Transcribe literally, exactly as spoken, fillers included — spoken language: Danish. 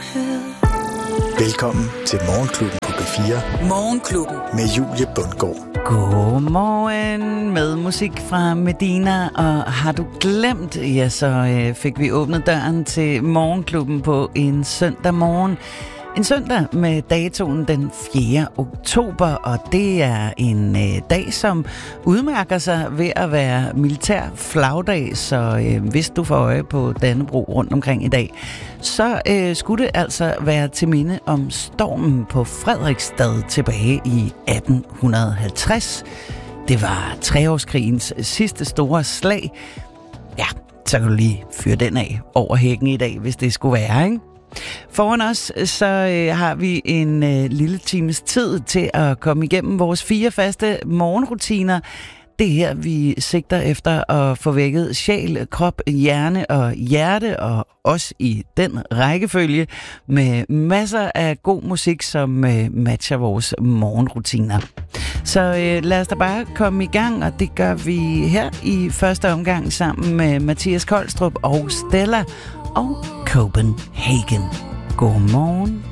Velkommen til Morgenklubben på P fire. Morgenklubben med Julie Bundgaard. Godmorgen med musik fra Medina, og har du glemt, ja, så øh, fik vi åbnet døren til Morgenklubben på en søndag morgen. En søndag med datoen den fjerde oktober, og det er en øh, dag, som udmærker sig ved at være militær flagdag, så øh, hvis du får øje på Dannebrog rundt omkring i dag, så øh, skulle det altså være til minde om stormen på Frederiksstad tilbage i atten halvtreds. Det var treårskrigens sidste store slag. Ja, så kan du lige fyre den af over hækken i dag, hvis det skulle være, ikke? Foran os så øh, har vi en øh, lille times tid til at komme igennem vores fire faste morgenrutiner. Det er her, vi sigter efter at få vækket sjæl, krop, hjerne og hjerte, og også i den rækkefølge med masser af god musik, som øh, matcher vores morgenrutiner. Så øh, lad os da bare komme i gang, og det gør vi her i første omgang sammen med Mathias Kolstrup og Stella og Copenhagen. Godmorgen.